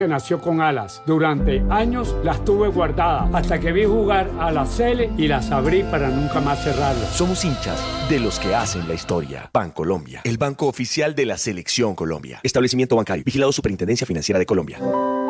que nació con alas. Durante años las tuve guardadas hasta que vi jugar a la Sele y las abrí para nunca más cerrarlas. Somos hinchas de los que hacen la historia. Bancolombia, el banco oficial de la Selección Colombia. Establecimiento bancario. Vigilado Superintendencia Financiera de Colombia.